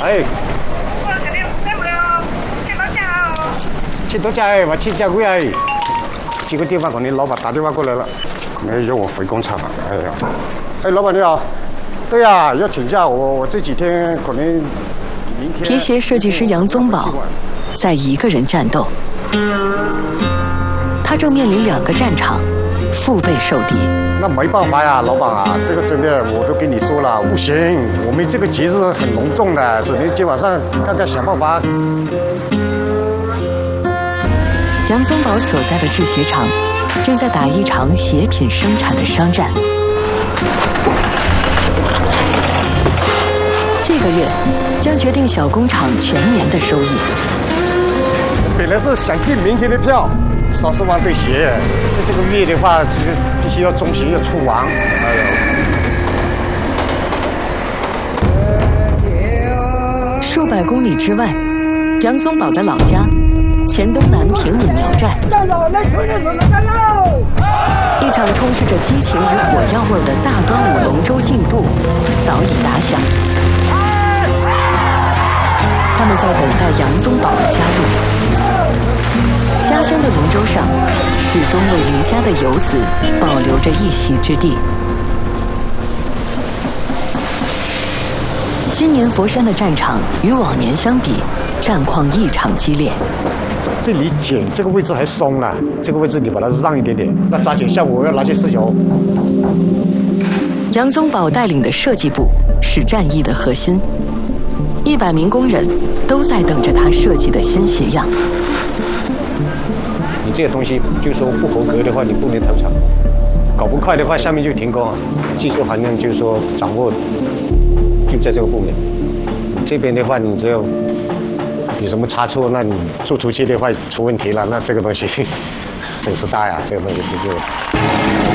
哎， 我肯定在不了，去到家哦。 去到家哎，我去家贵哎。几个地方可能老板打电话过来了，可能要我回工厂了。哎呀，哎，老板你好，对呀，要请假，我这几天可能明天。 皮鞋设计师杨宗保在一个人战斗，他正面临2个战场，腹背受敌。 那没办法呀，老板啊，这个真的我都跟你说了，不行，我们这个节日很隆重的，只能今晚上看看想办法。 杨宗保所在的制鞋厂正在打一场鞋品生产的商战。这个月将决定小工厂全年的收益。 本来是想订明天的票，30万对鞋，这个月的话，就必须要中旬要出完。哎呦！数百公里之外，杨宗保的老家黔东南平舆苗寨，一场充斥着激情与火药味的大端午龙舟竞渡早已打响。他们在等待杨宗保的加入。家乡的龙舟上，始终为离家的游子保留着一席之地。今年佛山的战场与往年相比，战况异常激烈。 这里剪这个位置还松了，这个位置你把它让一点点。那抓紧，下午我要拿去试油。 杨宗保带领的设计部是战役的核心，100名工人都在等着他设计的新鞋样。 你这个东西就是说不合格的话，你不能投产；搞不快的话，下面就停工。技术含量就是说掌握就在这个部门。这边的话，你只要有什么差错，那你做出去的话出问题了，那这个东西损失大呀，这个东西就是。